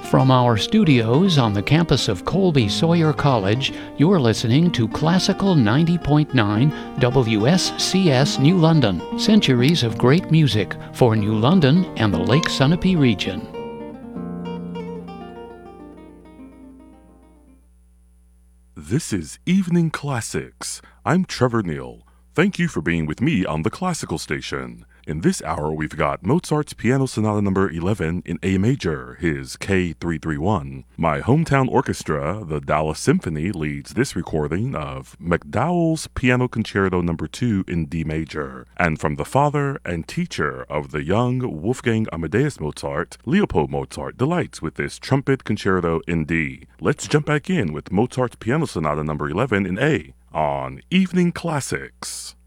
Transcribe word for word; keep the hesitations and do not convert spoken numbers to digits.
From our studios on the campus of Colby Sawyer College, you're listening to Classical ninety point nine W S C S New London, centuries of great music for New London and the Lake Sunapee region. This is Evening Classics. I'm Trevor Neal. Thank you for being with me on the Classical Station. In this hour, we've got Mozart's Piano Sonata number eleven in A major, his K three thirty-one. My hometown orchestra, the Dallas Symphony, leads this recording of MacDowell's Piano Concerto number two in D major. And from the father and teacher of the young Wolfgang Amadeus Mozart, Leopold Mozart delights with this Trumpet Concerto in D. Let's jump back in with Mozart's Piano Sonata number eleven in A on Evening Classics.